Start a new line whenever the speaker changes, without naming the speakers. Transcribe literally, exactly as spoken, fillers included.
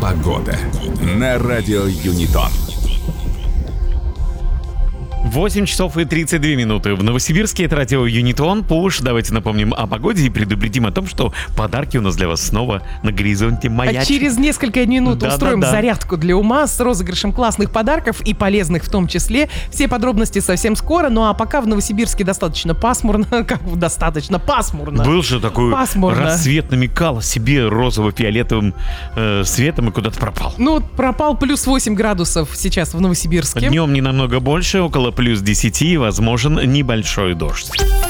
Погода на радио Юнитон.
восемь часов и тридцать две минуты. В Новосибирске это радио Юнитон. Пуш, давайте напомним о погоде и предупредим о том, что подарки у нас для вас снова на горизонте маячат.
А через несколько минут
Да,
устроим
да, да.
зарядку для ума с розыгрышем классных подарков и полезных в том числе. Все подробности совсем скоро. Ну а пока в Новосибирске достаточно пасмурно. Как достаточно пасмурно.
Был же такой
Пасмурно.
рассвет, намекал себе розово-фиолетовым э, светом и куда-то пропал.
Ну, пропал плюс восемь градусов сейчас в Новосибирске.
Днем не намного больше, около плюс десять, возможен небольшой дождь.